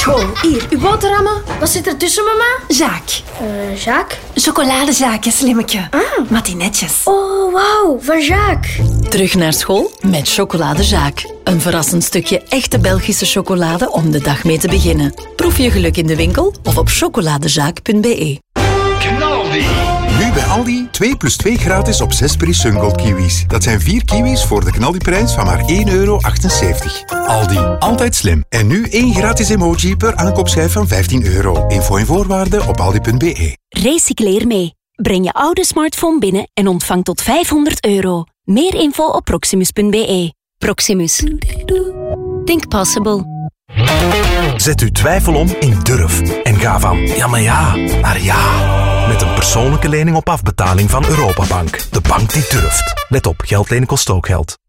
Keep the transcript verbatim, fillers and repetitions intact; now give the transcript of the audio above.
school. Hier, uw boterhammen. Wat zit er tussen, mama? Jacques. Uh, Jacques? Chocoladezaakje, slimmetje. Ah. Matinetjes. Oh, wauw, van Jacques. Terug naar school met Chocolade Jacques. Een verrassend stukje echte Belgische chocolade om de dag mee te beginnen. Proef je geluk in de winkel of op chocoladezaak punt be. Knaldi. Nu bij Aldi twee plus twee gratis op zes Peri Sungold kiwis. Dat zijn vier kiwis voor de Knaldi-prijs van maar één euro achtenzeventig. Aldi, altijd slim. En nu één gratis emoji per aankoopschijf van vijftien euro. Info en voorwaarden op aldi punt be. Recycleer mee. Breng je oude smartphone binnen en ontvang tot vijfhonderd euro. Meer info op proximus punt be. Proximus. Think possible. Zet uw twijfel om in durf en ga van ja maar ja naar ja. Met een persoonlijke lening op afbetaling van Europabank. De bank die durft. Let op, geld lenen kost ook geld.